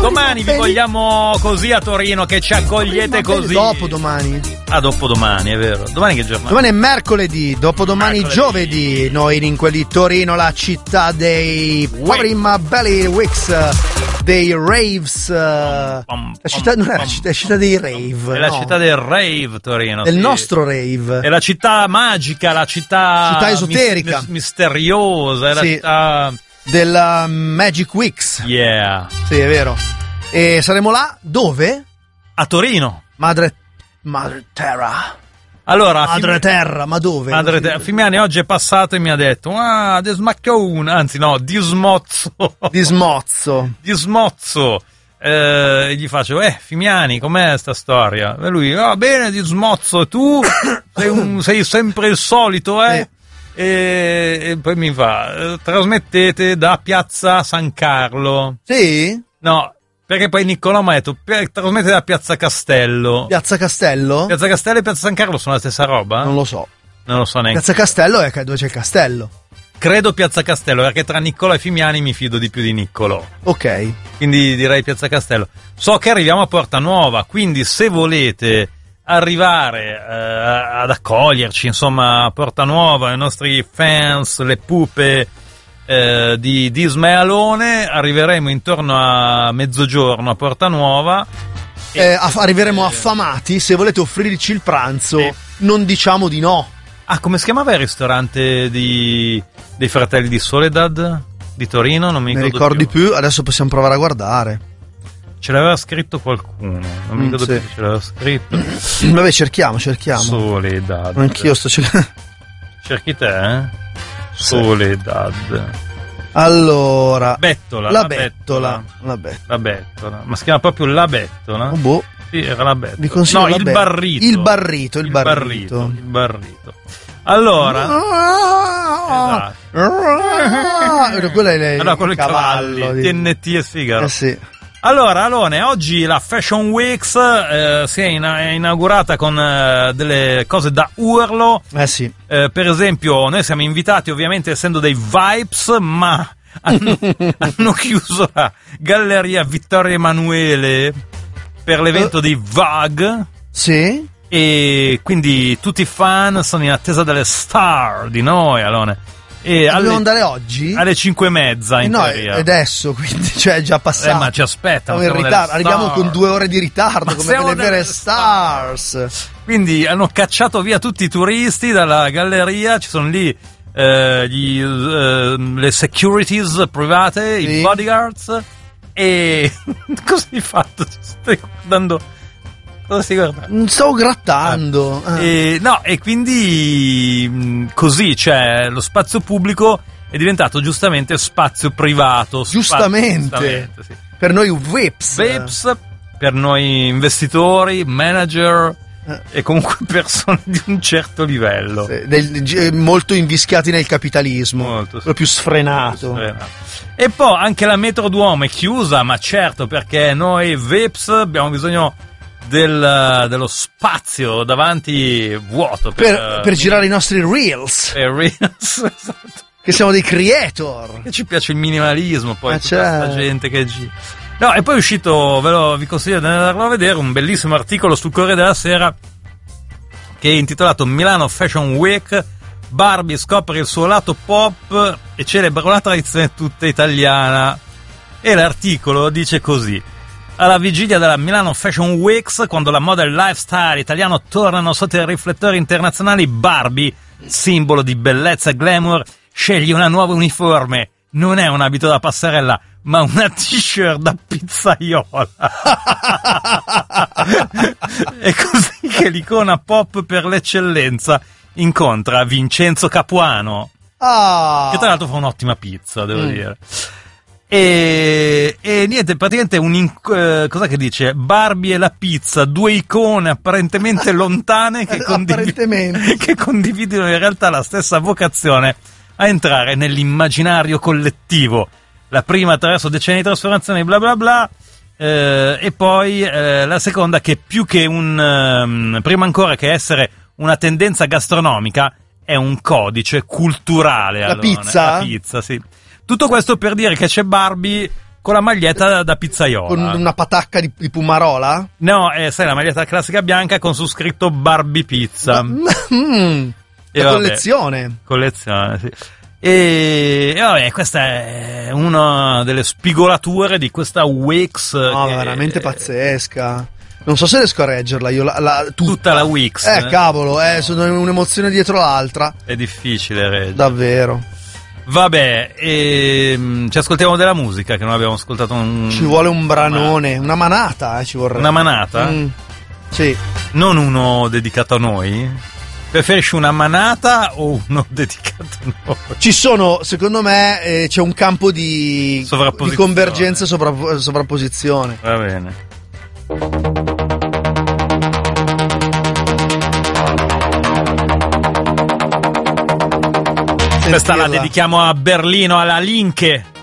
Domani vi vogliamo così a Torino, che ci accogliete così. Dopodomani. Ah, dopodomani, è vero. Domani che giornata? Domani è mercoledì, dopodomani giovedì. Noi in quelli Torino, la città dei Prima Belly Weeks, dei raves. La città non è la città dei rave. È la città del rave, Torino. Del nostro rave. È la città magica, la città esoterica. Misteriosa, è la città della Magic Weeks. Yeah. Sì, è vero. E saremo là dove? A Torino. Madre Terra. Allora, Madre Terra, ma dove? Madre Terra. Fimiani oggi è passato e mi ha detto: "Ah, desmacchione", anzi no, dismozzo. Dismozzo. E gli faccio: Fimiani, com'è sta storia? E lui: "Va bene, dismozzo, e tu sei sempre il solito, eh?" E poi mi fa: "Trasmettete da Piazza San Carlo." Sì? No, perché poi Niccolò mi ha detto: "Trasmettete da Piazza Castello." Piazza Castello? Piazza Castello e Piazza San Carlo sono la stessa roba? Non lo so. Non lo so neanche. Piazza Castello è dove c'è il castello. Credo Piazza Castello, perché tra Niccolò e Fimiani mi fido di più di Niccolò. Ok. Quindi direi Piazza Castello. So che arriviamo a Porta Nuova, quindi se volete arrivare ad accoglierci, insomma, a Porta Nuova, i nostri fans, le pupe di Ismaelone, arriveremo intorno a mezzogiorno a Porta Nuova. Arriveremo affamati. Se volete offrirci il pranzo, non diciamo di no. Ah, come si chiamava il ristorante dei fratelli di Soledad di Torino? Non mi ricordi più. Adesso possiamo provare a guardare. Ce l'aveva scritto qualcuno, non mi ricordo più chi ce l'aveva scritto. Vabbè, cerchiamo. Soledad. Anch'io sto cercando. Cerchi te, Soledad. Allora, La Bettola. Ma si chiama proprio La Bettola? Oh, boh. Sì, era La Bettola. Vi consiglio il Barrito. Il Barrito. Allora, quello è quello i cavalli, TNT e Figaro. Sì. Allora, Alone, oggi la Fashion Weeks si è inaugurata con delle cose da urlo. Sì. Per esempio, noi siamo invitati, ovviamente, essendo dei Vibes, ma hanno chiuso la Galleria Vittorio Emanuele per l'evento di VAG. Sì. E quindi tutti i fan sono in attesa delle star di noi, Alone. E dobbiamo andare oggi? Alle 5:30 in teoria. Adesso, quindi, cioè è già passato. Ma ci aspettano. Siamo in ritardo. Arriviamo con 2 ore di ritardo, come delle vere stars. Quindi hanno cacciato via tutti i turisti dalla galleria. Ci sono lì le securities private, i bodyguards. E cosa hai fatto? Ci stai guardando? Cosa stai guardando? Stavo grattando. E quindi così, cioè, lo spazio pubblico è diventato giustamente spazio privato. Giustamente. Sì. Per noi VIPs, per noi investitori, manager e comunque persone di un certo livello. Molto invischiati nel capitalismo. Più sfrenato. E poi anche la Metro Duomo è chiusa, ma certo, perché noi VIPs abbiamo bisogno dello spazio davanti vuoto per girare i nostri reels. Esatto. Che siamo dei creator. E ci piace il minimalismo, poi tutta certo. questa gente che gira. No, e poi è uscito, vi consiglio di andarlo a vedere, un bellissimo articolo sul Corriere della Sera che è intitolato Milano Fashion Week, Barbie scopre il suo lato pop e celebra una tradizione tutta italiana. E l'articolo dice così: alla vigilia della Milano Fashion Weeks, quando la moda e il lifestyle italiano tornano sotto i riflettori internazionali, Barbie, simbolo di bellezza e glamour, sceglie una nuova uniforme. Non è un abito da passerella, ma una t-shirt da pizzaiola. È così che l'icona pop per l'eccellenza incontra Vincenzo Capuano, che tra l'altro fa un'ottima pizza, devo dire. E niente, praticamente cosa che dice? Barbie e la pizza, 2 icone apparentemente lontane che condividono in realtà la stessa vocazione a entrare nell'immaginario collettivo. La prima attraverso decenni di trasformazione, bla bla bla, e poi la seconda, che più che prima ancora che essere una tendenza gastronomica, è un codice culturale. La pizza? La pizza, sì. Tutto questo per dire che c'è Barbie con la maglietta da pizzaiola. Con una patacca di Pumarola? No, sai, la maglietta classica bianca con su scritto Barbie Pizza. Collezione. Collezione, sì. E vabbè, questa è una delle spigolature di questa Wix. No, veramente pazzesca. Non so se riesco a reggerla, io tutta la Wix. Cavolo, sono un'emozione dietro l'altra. È difficile reggere. Davvero. Vabbè, ci ascoltiamo della musica che non abbiamo ascoltato. Ci vuole un branone, una manata, ci vorrebbe. Una manata? Sì. Non uno dedicato a noi? Preferisci una manata o uno dedicato a noi? Ci sono, secondo me, c'è un campo di convergenza e sovrapposizione. Va bene. Questa la dedichiamo a Berlino, alla Linke.